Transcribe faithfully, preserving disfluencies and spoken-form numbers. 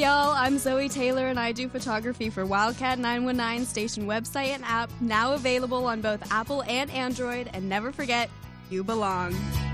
y'all? I'm Zoe Taylor, and I do photography for Wildcat nine one nine station website and app, now available on both Apple and Android. And never forget, you belong.